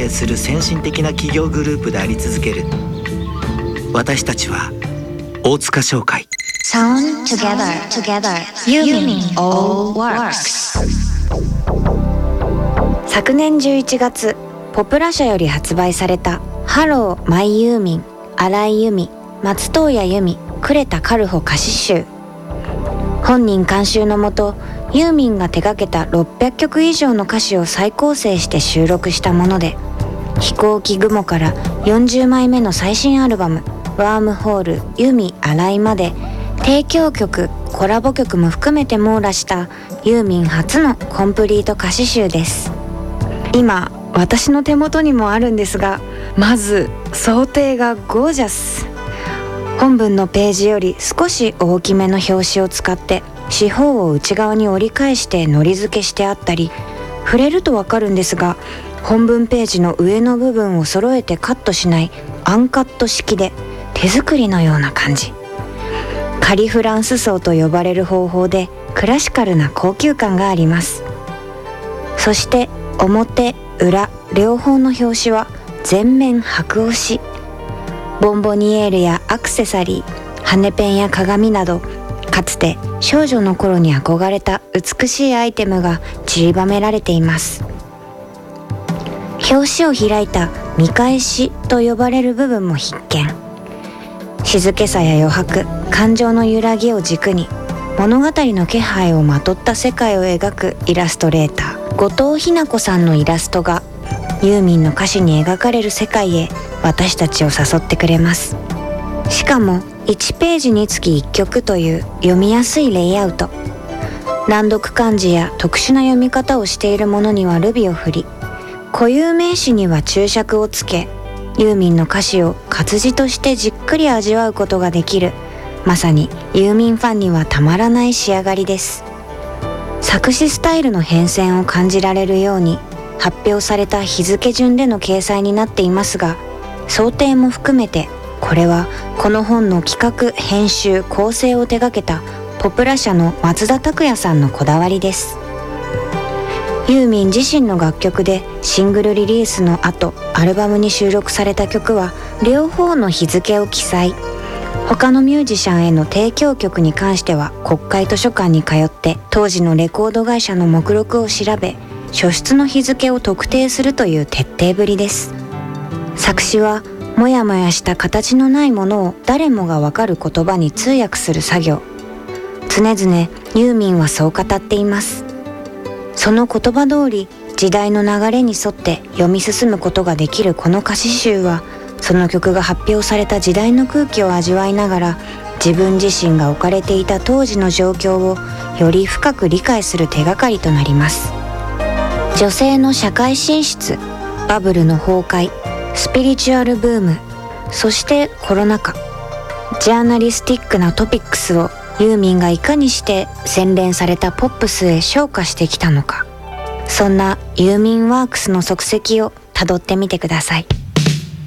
営する先進的な企業グループであり続ける。私たちは大塚商会。 Sound together Yumin all works。 昨年11月、ポプラ社より発売されたハローマイユーミン、荒井由実、松任谷由実、呉田カルホ歌詞集。本人監修のもと、ユーミンが手掛けた600曲以上の歌詞を再構成して収録したもので、飛行機雲から40枚目の最新アルバムワームホールユミ荒井まで、提供曲コラボ曲も含めて網羅したユーミン初のコンプリート歌詞集です。今私の手元にもあるんですが、まず装丁がゴージャス。本文のページより少し大きめの表紙を使って四方を内側に折り返して糊付けしてあったり、触れるとわかるんですが、本文ページの上の部分を揃えてカットしないアンカット式で手作りのような感じ。仮フランス装と呼ばれる方法でクラシカルな高級感があります。そして表裏両方の表紙は全面白押し。ボンボニエールやアクセサリー、羽ペンや鏡など、かつて少女の頃に憧れた美しいアイテムが散りばめられています。表紙を開いた見返しと呼ばれる部分も必見。静けさや余白、感情の揺らぎを軸に物語の気配をまとった世界を描くイラストレーター後藤日奈子さんのイラストが、ユーミンの歌詞に描かれる世界へ私たちを誘ってくれます。しかも1ページにつき1曲という読みやすいレイアウト。難読漢字や特殊な読み方をしているものにはルビを振り、固有名詞には注釈をつけ、ユーミンの歌詞を活字としてじっくり味わうことができる、まさにユーミンファンにはたまらない仕上がりです。作詞スタイルの変遷を感じられるように発表された日付順での掲載になっていますが、想定も含めてこれはこの本の企画編集構成を手掛けたポプラ社の松田拓也さんのこだわりです。ユーミン自身の楽曲でシングルリリースの後アルバムに収録された曲は両方の日付を記載。他のミュージシャンへの提供曲に関しては国会図書館に通って当時のレコード会社の目録を調べ、初出の日付を特定するという徹底ぶりです。作詞はもやもやした形のないものを誰もがわかる言葉に通訳する作業。常々ユーミンはそう語っています。その言葉通り時代の流れに沿って読み進むことができるこの歌詞集は、その曲が発表された時代の空気を味わいながら、自分自身が置かれていた当時の状況をより深く理解する手がかりとなります。女性の社会進出、バブルの崩壊、スピリチュアルブーム、そしてコロナ禍、ジャーナリスティックなトピックスをユーミンがいかにして洗練されたポップスへ昇華してきたのか、そんなユーミンワークスの足跡をたどってみてください。